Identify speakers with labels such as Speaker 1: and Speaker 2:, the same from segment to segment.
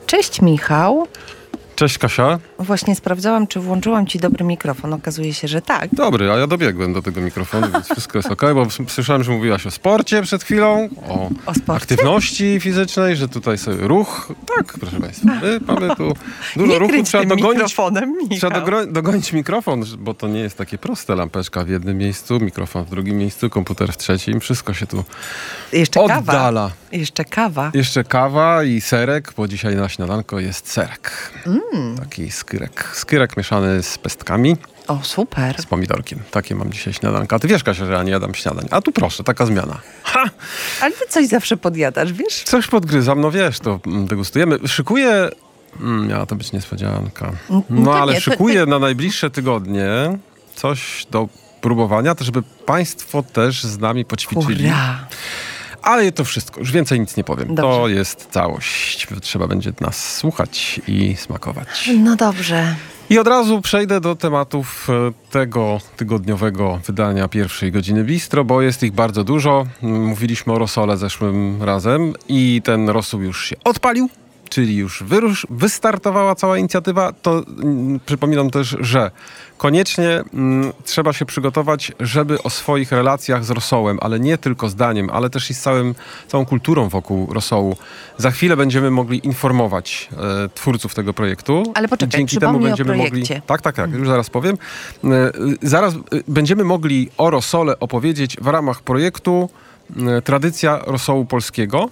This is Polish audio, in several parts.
Speaker 1: Cześć Michał.
Speaker 2: Cześć Kasia.
Speaker 1: Właśnie sprawdzałam, czy włączyłam ci dobry mikrofon. Okazuje się, że tak.
Speaker 2: Dobry, a ja dobiegłem do tego mikrofonu, więc wszystko jest okej, bo słyszałem, że mówiłaś o sporcie przed chwilą, o aktywności fizycznej, że tutaj sobie ruch. Tak, proszę Państwa, mamy tu dużo ruchu. Trzeba dogonić mikrofon, bo to nie jest takie proste. Lampeczka w jednym miejscu, mikrofon w drugim miejscu, komputer w trzecim. Wszystko się tu
Speaker 1: jeszcze
Speaker 2: oddala.
Speaker 1: Jeszcze
Speaker 2: kawa i serek, bo dzisiaj na śniadanko jest serek. Taki skyrek mieszany z pestkami.
Speaker 1: O, super.
Speaker 2: Z pomidorkiem. Takie mam dzisiaj śniadanka. A ty wiesz, Kasia, że ja nie jadam śniadań. A tu proszę, taka zmiana. Ha!
Speaker 1: Ale ty coś zawsze podjadasz, wiesz?
Speaker 2: Coś podgryzam, no wiesz, to degustujemy. Szykuję... miała to być niespodzianka. Szykuję na najbliższe tygodnie coś do próbowania, to żeby państwo też z nami poćwiczyli.
Speaker 1: Hurra!
Speaker 2: Ale to wszystko, już więcej nic nie powiem.
Speaker 1: Dobrze.
Speaker 2: To jest całość. Trzeba będzie nas słuchać i smakować.
Speaker 1: No dobrze.
Speaker 2: I od razu przejdę do tematów tego tygodniowego wydania pierwszej godziny Bistro, bo jest ich bardzo dużo. Mówiliśmy o rosole zeszłym razem i ten rosół już się odpalił, czyli już wystartowała cała inicjatywa. To przypominam też, że koniecznie trzeba się przygotować, żeby o swoich relacjach z rosołem, ale nie tylko zdaniem, ale też i z całą kulturą wokół rosołu. Za chwilę będziemy mogli informować twórców tego projektu.
Speaker 1: Ale poczekaj,
Speaker 2: dzięki temu będziemy mogli. Tak, już zaraz powiem. Zaraz będziemy mogli o rosole opowiedzieć w ramach projektu Tradycja rosołu polskiego.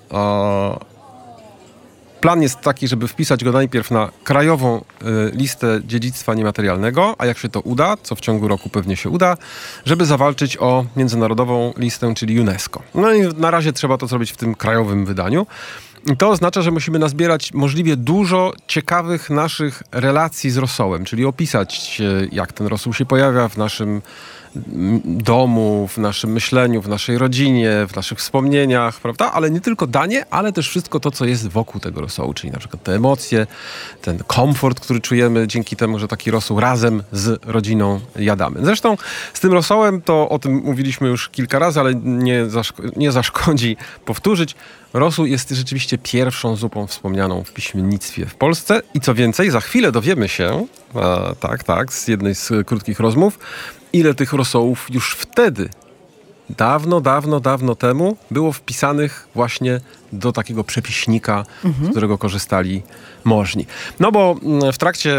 Speaker 2: Plan jest taki, żeby wpisać go najpierw na krajową listę dziedzictwa niematerialnego, a jak się to uda, co w ciągu roku pewnie się uda, żeby zawalczyć o międzynarodową listę, czyli UNESCO. No i na razie trzeba to zrobić w tym krajowym wydaniu. I to oznacza, że musimy nazbierać możliwie dużo ciekawych naszych relacji z rosołem, czyli opisać, jak ten rosół się pojawia w naszym domu, w naszym myśleniu, w naszej rodzinie, w naszych wspomnieniach, prawda? Ale nie tylko danie, ale też wszystko to, co jest wokół tego rosołu, czyli na przykład te emocje, ten komfort, który czujemy dzięki temu, że taki rosół razem z rodziną jadamy. Zresztą z tym rosołem, to o tym mówiliśmy już kilka razy, ale nie zaszkodzi powtórzyć. Rosół jest rzeczywiście pierwszą zupą wspomnianą w piśmiennictwie w Polsce i co więcej, za chwilę dowiemy się, z jednej z krótkich rozmów, ile tych rosołów już wtedy, dawno temu było wpisanych właśnie do takiego przepiśnika, z którego korzystali możni. No bo w trakcie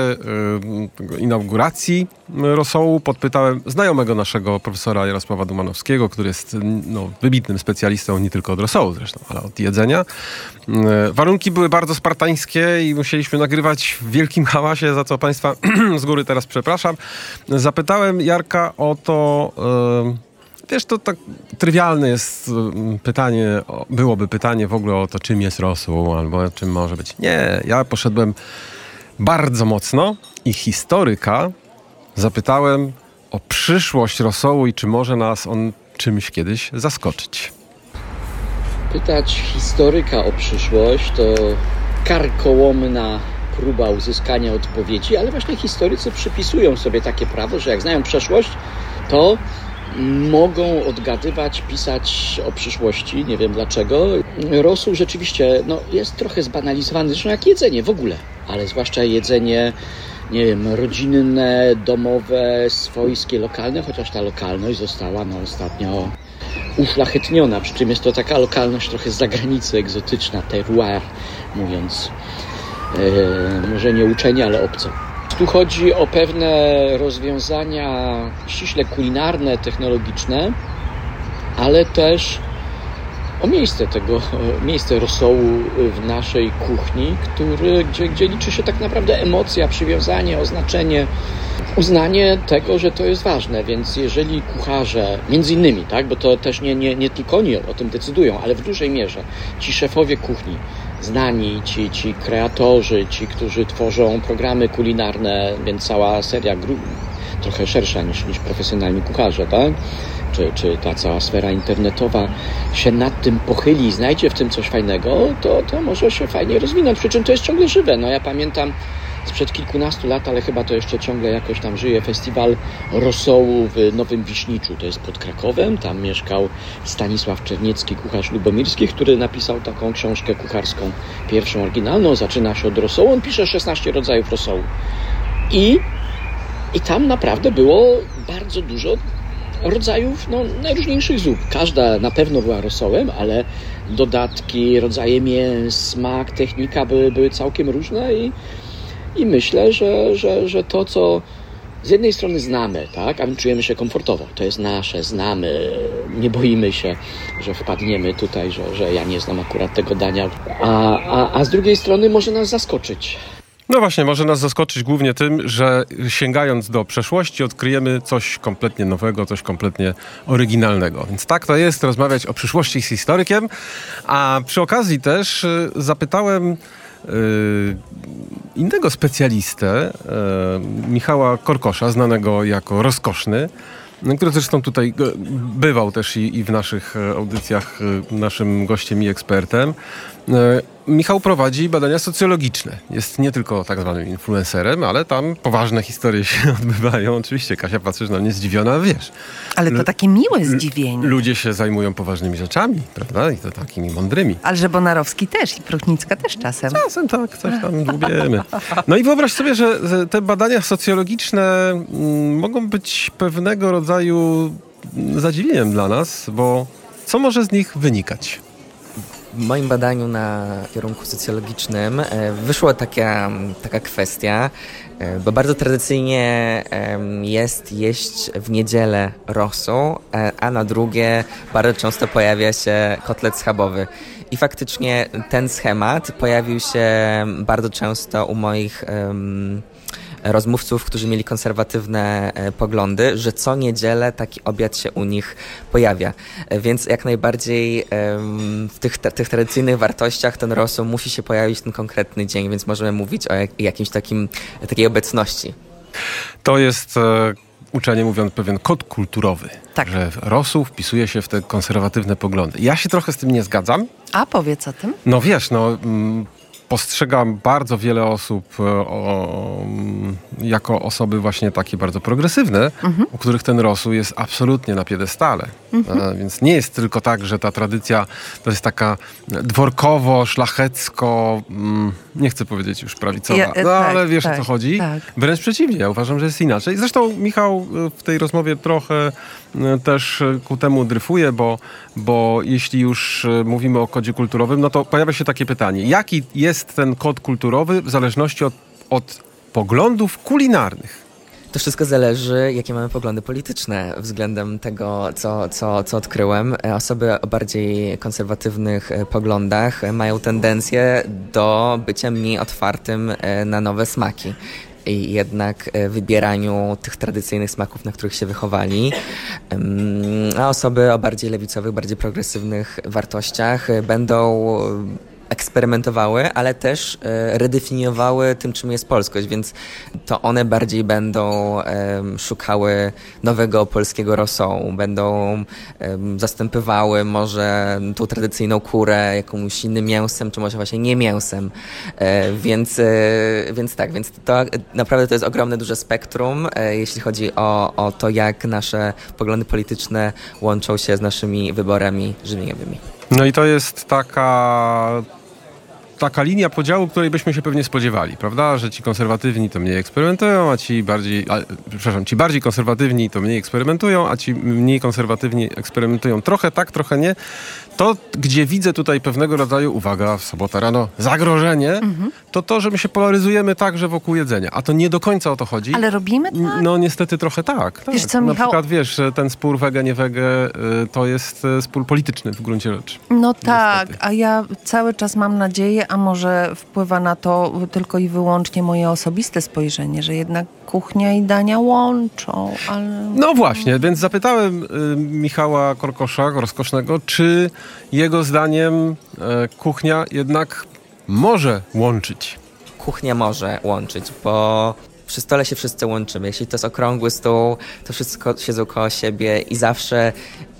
Speaker 2: inauguracji rosołu podpytałem znajomego naszego profesora Jarosława Dumanowskiego, który jest wybitnym specjalistą nie tylko od rosołu zresztą, ale od jedzenia. Warunki były bardzo spartańskie i musieliśmy nagrywać w wielkim hałasie, za co Państwa z góry teraz przepraszam. Zapytałem Jarka o to... Wiesz, to tak trywialne jest pytanie, byłoby pytanie w ogóle o to, czym jest rosół, albo czym może być. Nie, ja poszedłem bardzo mocno i historyka zapytałem o przyszłość rosołu i czy może nas on czymś kiedyś zaskoczyć.
Speaker 3: Pytać historyka o przyszłość to karkołomna próba uzyskania odpowiedzi, ale właśnie historycy przypisują sobie takie prawo, że jak znają przeszłość, to mogą odgadywać, pisać o przyszłości, nie wiem dlaczego. Rosół rzeczywiście jest trochę zbanalizowany, zresztą jak jedzenie w ogóle, ale zwłaszcza jedzenie, nie wiem, rodzinne, domowe, swojskie, lokalne, chociaż ta lokalność została ostatnio uszlachetniona, przy czym jest to taka lokalność trochę z zagranicy, egzotyczna, terroir, mówiąc może nie uczenie, ale obco. Tu chodzi o pewne rozwiązania ściśle kulinarne, technologiczne, ale też o miejsce rosołu w naszej kuchni, gdzie liczy się tak naprawdę emocja, przywiązanie, oznaczenie, uznanie tego, że to jest ważne. Więc jeżeli kucharze, między innymi, bo to też nie tylko oni o tym decydują, ale w dużej mierze ci szefowie kuchni, znani, ci kreatorzy, ci, którzy tworzą programy kulinarne, więc cała seria trochę szersza niż profesjonalni kucharze, tak? Czy ta cała sfera internetowa się nad tym pochyli i znajdzie w tym coś fajnego, to może się fajnie rozwinąć. Przy czym to jest ciągle żywe. Ja pamiętam sprzed kilkunastu lat, ale chyba to jeszcze ciągle jakoś tam żyje, festiwal rosołu w Nowym Wiśniczu. To jest pod Krakowem. Tam mieszkał Stanisław Czerniecki, kucharz lubomirski, który napisał taką książkę kucharską, pierwszą oryginalną. Zaczyna się od rosołu. On pisze 16 rodzajów rosołu. I tam naprawdę było bardzo dużo rodzajów najróżniejszych zup. Każda na pewno była rosołem, ale dodatki, rodzaje mięs, smak, technika były całkiem różne i myślę, że to, co z jednej strony znamy, tak, a my czujemy się komfortowo, to jest nasze, znamy, nie boimy się, że wpadniemy tutaj, że ja nie znam akurat tego dania, a z drugiej strony może nas zaskoczyć.
Speaker 2: No właśnie, może nas zaskoczyć głównie tym, że sięgając do przeszłości odkryjemy coś kompletnie nowego, coś kompletnie oryginalnego. Więc tak to jest rozmawiać o przyszłości z historykiem, a przy okazji też zapytałem innego specjalistę, Michała Korkosza, znanego jako Rozkoszny, który zresztą tutaj bywał też i w naszych audycjach naszym gościem i ekspertem. Michał prowadzi badania socjologiczne. Jest nie tylko tak zwanym influencerem, ale tam poważne historie się odbywają. Oczywiście, Kasia, patrzysz na mnie zdziwiona, ale wiesz.
Speaker 1: Ale to takie miłe zdziwienie.
Speaker 2: Ludzie się zajmują poważnymi rzeczami, prawda? I to takimi mądrymi.
Speaker 1: Ale że Bonarowski też i Prochnicka też czasem.
Speaker 2: Czasem tak, coś tam lubiemy. No i wyobraź sobie, że te badania socjologiczne mogą być pewnego rodzaju zadziwieniem dla nas, bo co może z nich wynikać?
Speaker 4: W moim badaniu na kierunku socjologicznym wyszła taka kwestia, bo bardzo tradycyjnie jest jeść w niedzielę rosół, a na drugie bardzo często pojawia się kotlet schabowy. I faktycznie ten schemat pojawił się bardzo często u moich rozmówców, którzy mieli konserwatywne poglądy, że co niedzielę taki obiad się u nich pojawia. Więc jak najbardziej w tych tradycyjnych wartościach ten rosół musi się pojawić w ten konkretny dzień, więc możemy mówić o jakimś takiej obecności.
Speaker 2: To jest uczenie mówiąc pewien kod kulturowy,
Speaker 1: tak, że
Speaker 2: rosół wpisuje się w te konserwatywne poglądy. Ja się trochę z tym nie zgadzam.
Speaker 1: A powiedz o tym.
Speaker 2: No wiesz, postrzegam bardzo wiele osób jako osoby właśnie takie bardzo progresywne, u których ten rosół jest absolutnie na piedestale. Więc nie jest tylko tak, że ta tradycja to jest taka dworkowo, szlachecko, nie chcę powiedzieć już prawicowa, ale wiesz o co chodzi. Tak. Wręcz przeciwnie, ja uważam, że jest inaczej. Zresztą Michał w tej rozmowie trochę też ku temu dryfuje, bo jeśli już mówimy o kodzie kulturowym, no to pojawia się takie pytanie. Jaki jest ten kod kulturowy w zależności od poglądów kulinarnych?
Speaker 4: To wszystko zależy, jakie mamy poglądy polityczne względem tego, co odkryłem. Osoby o bardziej konserwatywnych poglądach mają tendencję do bycia mniej otwartym na nowe smaki. I jednak wybieraniu tych tradycyjnych smaków, na których się wychowali. A osoby o bardziej lewicowych, bardziej progresywnych wartościach będą eksperymentowały, ale też redefiniowały tym, czym jest polskość, więc to one bardziej będą szukały nowego polskiego rosołu, będą zastępywały może tą tradycyjną kurę jakimś innym mięsem, czy może właśnie nie mięsem. Więc to naprawdę to jest ogromne, duże spektrum, jeśli chodzi o to, jak nasze poglądy polityczne łączą się z naszymi wyborami żywieniowymi.
Speaker 2: No i to jest taka linia podziału, której byśmy się pewnie spodziewali, prawda? Że ci konserwatywni to mniej eksperymentują, a ci bardziej konserwatywni to mniej eksperymentują, a ci mniej konserwatywni eksperymentują trochę tak, trochę nie. To, gdzie widzę tutaj pewnego rodzaju, uwaga, w sobotę rano, zagrożenie, to, że my się polaryzujemy także wokół jedzenia. A to nie do końca o to chodzi.
Speaker 1: Ale robimy tak?
Speaker 2: No niestety trochę tak.
Speaker 1: Wiesz co, Michał?
Speaker 2: Na przykład wiesz, ten spór wege, nie wege, to jest spór polityczny w gruncie rzeczy.
Speaker 1: No tak, a ja cały czas mam nadzieję, a może wpływa na to tylko i wyłącznie moje osobiste spojrzenie, że jednak kuchnia i dania łączą, ale...
Speaker 2: No właśnie, więc zapytałem Michała Korkosza, Rozkosznego, czy jego zdaniem kuchnia jednak może łączyć.
Speaker 4: Kuchnia może łączyć, bo przy stole się wszyscy łączymy. Jeśli to jest okrągły stół, to wszyscy siedzą koło siebie i zawsze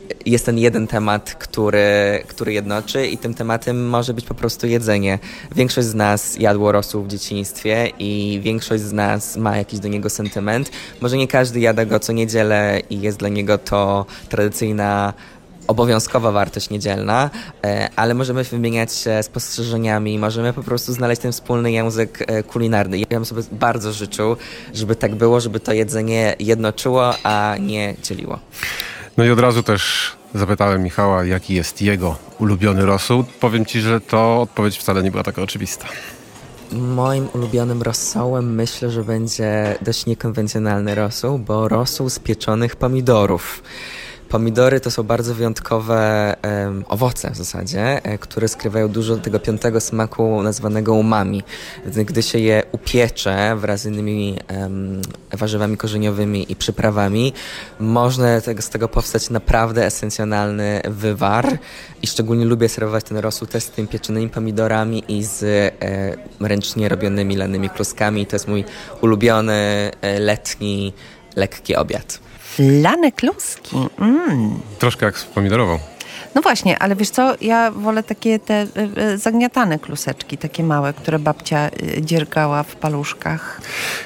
Speaker 4: jest ten jeden temat, który jednoczy i tym tematem może być po prostu jedzenie. Większość z nas jadło rosół w dzieciństwie i większość z nas ma jakiś do niego sentyment. Może nie każdy jada go co niedzielę i jest dla niego to tradycyjna obowiązkowa wartość niedzielna, ale możemy wymieniać się spostrzeżeniami, możemy po prostu znaleźć ten wspólny język kulinarny. Ja bym sobie bardzo życzył, żeby tak było, żeby to jedzenie jednoczyło, a nie dzieliło.
Speaker 2: No i od razu też zapytałem Michała, jaki jest jego ulubiony rosół. Powiem ci, że to odpowiedź wcale nie była taka oczywista.
Speaker 4: Moim ulubionym rosołem myślę, że będzie dość niekonwencjonalny rosół, bo rosół z pieczonych pomidorów. Pomidory to są bardzo wyjątkowe owoce w zasadzie, które skrywają dużo tego piątego smaku nazwanego umami. Gdy się je upiecze wraz z innymi warzywami korzeniowymi i przyprawami, można z tego powstać naprawdę esencjonalny wywar. I szczególnie lubię serwować ten rosół też z tymi pieczonymi pomidorami i z ręcznie robionymi lanymi kluskami. To jest mój ulubiony letni, lekki obiad.
Speaker 1: Lane kluski.
Speaker 2: Troszkę jak z pomidorową.
Speaker 1: No właśnie, ale wiesz co, ja wolę takie te zagniatane kluseczki, takie małe, które babcia dziergała w paluszkach.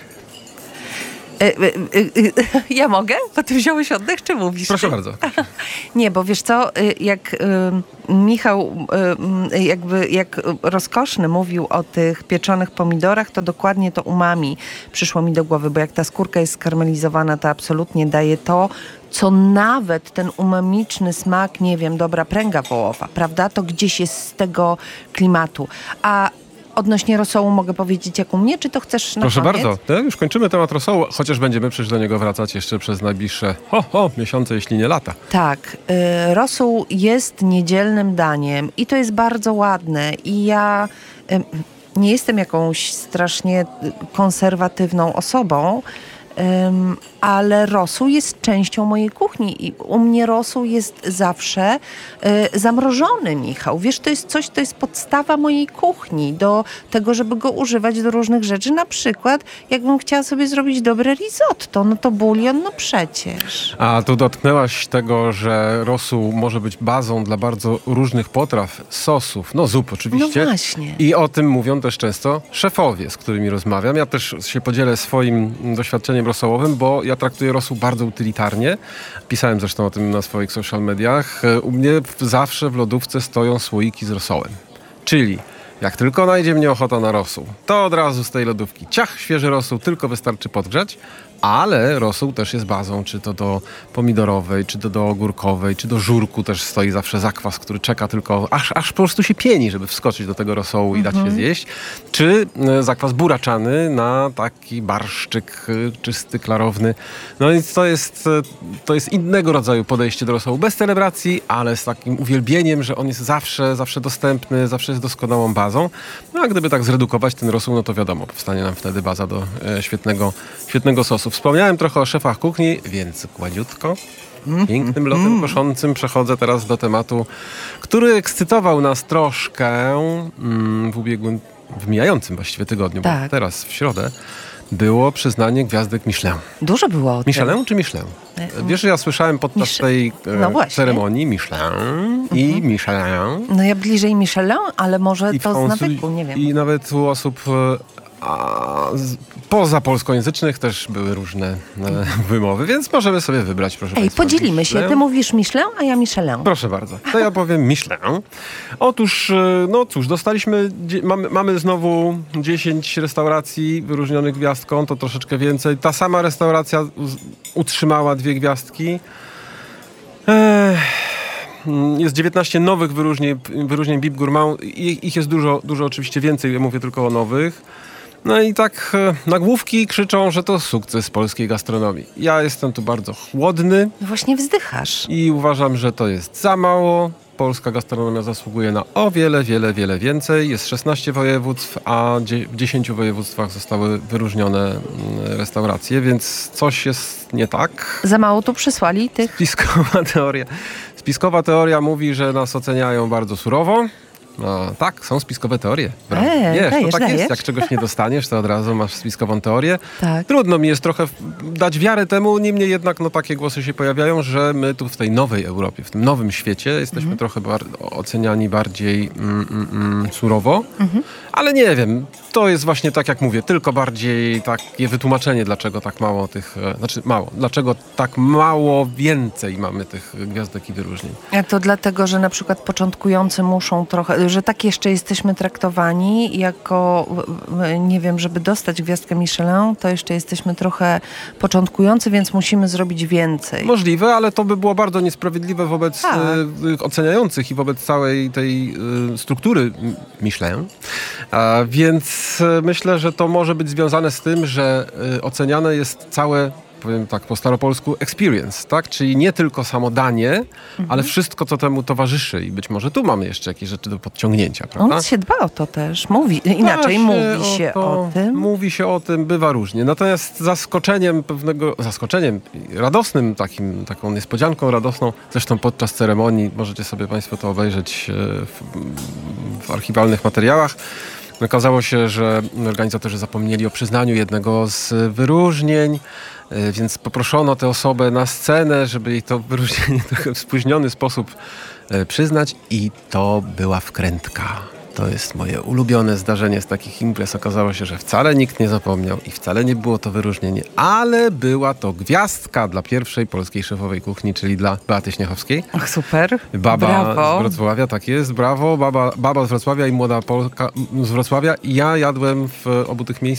Speaker 1: Ja mogę? Bo ty wziąłeś oddech, czy mówisz?
Speaker 2: Proszę bardzo.
Speaker 1: Nie, bo wiesz co, jak Michał jak rozkoszny mówił o tych pieczonych pomidorach, to dokładnie to umami przyszło mi do głowy, bo jak ta skórka jest skarmelizowana, to absolutnie daje to, co nawet ten umamiczny smak, nie wiem, dobra pręga wołowa, prawda? To gdzieś jest z tego klimatu. A odnośnie rosołu mogę powiedzieć jak u mnie, czy to chcesz na
Speaker 2: Proszę
Speaker 1: koniec?
Speaker 2: bardzo. Już kończymy temat rosołu, chociaż będziemy przecież do niego wracać jeszcze przez najbliższe miesiące, jeśli nie lata.
Speaker 1: Tak. Rosół jest niedzielnym daniem i to jest bardzo ładne. I ja nie jestem jakąś strasznie konserwatywną osobą, ale rosół jest częścią mojej kuchni i u mnie rosół jest zawsze zamrożony, Michał. Wiesz, to jest coś, to jest podstawa mojej kuchni do tego, żeby go używać do różnych rzeczy. Na przykład, jakbym chciała sobie zrobić dobre risotto, no to bulion, no przecież.
Speaker 2: A tu dotknęłaś tego, że rosół może być bazą dla bardzo różnych potraw, sosów, zup oczywiście.
Speaker 1: No właśnie.
Speaker 2: I o tym mówią też często szefowie, z którymi rozmawiam. Ja też się podzielę swoim doświadczeniem rosołowym, bo ja traktuję rosół bardzo utylitarnie. Pisałem zresztą o tym na swoich social mediach. U mnie zawsze w lodówce stoją słoiki z rosołem. Czyli jak tylko najdzie mnie ochota na rosół, to od razu z tej lodówki ciach, świeży rosół, tylko wystarczy podgrzać. Ale rosół też jest bazą, czy to do pomidorowej, czy to do ogórkowej, czy do żurku też stoi zawsze zakwas, który czeka tylko, aż po prostu się pieni, żeby wskoczyć do tego rosołu i dać się zjeść. Czy zakwas buraczany na taki barszczyk czysty, klarowny. No więc to jest innego rodzaju podejście do rosołu, bez celebracji, ale z takim uwielbieniem, że on jest zawsze dostępny, zawsze jest doskonałą bazą. No a gdyby tak zredukować ten rosół, no to wiadomo, powstanie nam wtedy baza do świetnego sosu. Wspomniałem trochę o szefach kuchni, więc gładziutko, pięknym lotem koszącym przechodzę teraz do tematu, który ekscytował nas troszkę w mijającym właściwie tygodniu,
Speaker 1: tak.
Speaker 2: Bo teraz w środę było przyznanie gwiazdek Michelin.
Speaker 1: Dużo było o tym.
Speaker 2: Michelin czy Michelin? Wiesz, że ja słyszałem podczas tej ceremonii Michelin i Michelin.
Speaker 1: No ja bliżej Michelin, ale może to z nawyku, nie wiem.
Speaker 2: I nawet u osób poza polskojęzycznych też były różne wymowy, więc możemy sobie wybrać, proszę państwa.
Speaker 1: Podzielimy się. Ty mówisz Michelin, a ja Michelin.
Speaker 2: Proszę bardzo. To ja powiem Michelin. Otóż, no cóż, mamy znowu 10 restauracji wyróżnionych gwiazdką, to troszeczkę więcej. Ta sama restauracja utrzymała 2 gwiazdki. Jest 19 nowych wyróżnień Bib Gourmand. Ich jest dużo oczywiście więcej, ja mówię tylko o nowych. No i tak nagłówki krzyczą, że to sukces polskiej gastronomii. Ja jestem tu bardzo chłodny.
Speaker 1: Właśnie wzdychasz.
Speaker 2: I uważam, że to jest za mało. Polska gastronomia zasługuje na o wiele więcej. Jest 16 województw, a w 10 województwach zostały wyróżnione restauracje, więc coś jest nie tak.
Speaker 1: Za mało tu przysłali tych...
Speaker 2: Spiskowa teoria mówi, że nas oceniają bardzo surowo. No, tak, są spiskowe teorie.
Speaker 1: Dajesz.
Speaker 2: Jest. Jak czegoś nie dostaniesz, to od razu masz spiskową teorię.
Speaker 1: Tak.
Speaker 2: Trudno mi jest trochę dać wiarę temu, niemniej jednak takie głosy się pojawiają, że my tu w tej nowej Europie, w tym nowym świecie jesteśmy trochę oceniani bardziej surowo. Ale nie wiem, to jest właśnie tak jak mówię, tylko bardziej takie wytłumaczenie, dlaczego tak mało dlaczego tak mało więcej mamy tych gwiazdek i wyróżnień.
Speaker 1: A to dlatego, że na przykład początkujący muszą trochę, że tak jeszcze jesteśmy traktowani jako, nie wiem, żeby dostać gwiazdkę Michelin, to jeszcze jesteśmy trochę początkujący, więc musimy zrobić więcej.
Speaker 2: Możliwe, ale to by było bardzo niesprawiedliwe wobec oceniających i wobec całej tej struktury Michelin. Więc myślę, że to może być związane z tym, że oceniane jest całe, powiem tak po staropolsku, experience, tak? Czyli nie tylko samo danie, ale wszystko, co temu towarzyszy. I być może tu mamy jeszcze jakieś rzeczy do podciągnięcia, prawda?
Speaker 1: On się dba o to też. Mówi się o tym.
Speaker 2: Mówi się o tym, bywa różnie. Natomiast zaskoczeniem, radosnym, taką niespodzianką radosną, zresztą podczas ceremonii, możecie sobie Państwo to obejrzeć w archiwalnych materiałach, okazało się, że organizatorzy zapomnieli o przyznaniu jednego z wyróżnień, więc poproszono tę osobę na scenę, żeby jej to wyróżnienie trochę w spóźniony sposób przyznać i to była wkrętka. To jest moje ulubione zdarzenie z takich imprez. Okazało się, że wcale nikt nie zapomniał i wcale nie było to wyróżnienie, ale była to gwiazdka dla pierwszej polskiej szefowej kuchni, czyli dla Beaty Śniechowskiej.
Speaker 1: Ach, super.
Speaker 2: Baba
Speaker 1: Brawo.
Speaker 2: z Wrocławia, tak jest, brawo. Baba z Wrocławia i młoda Polka z Wrocławia. I ja jadłem w obu tych miejscach